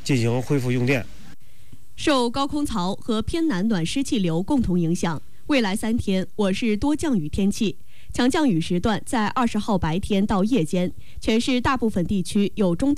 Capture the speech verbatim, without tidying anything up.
进行恢复用电。 受高空槽和偏南暖湿气流共同影响，未来三天我市多降雨天气。强降雨时段在二十号白天到夜间，全市大部分地区有中到